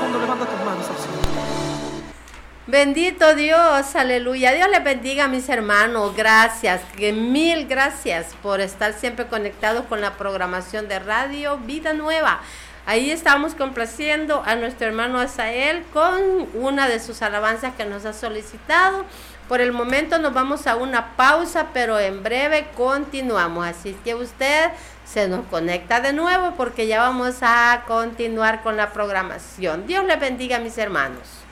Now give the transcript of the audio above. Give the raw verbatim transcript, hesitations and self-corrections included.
mundo, levanta tus manos al Señor. Bendito Dios, aleluya. Dios les bendiga, mis hermanos. Gracias, que mil gracias por estar siempre conectados con la programación de Radio Vida Nueva. Ahí estamos complaciendo a nuestro hermano Asael con una de sus alabanzas que nos ha solicitado. Por el momento nos vamos a una pausa, pero en breve continuamos. Así que usted se nos conecta de nuevo porque ya vamos a continuar con la programación. Dios les bendiga, mis hermanos.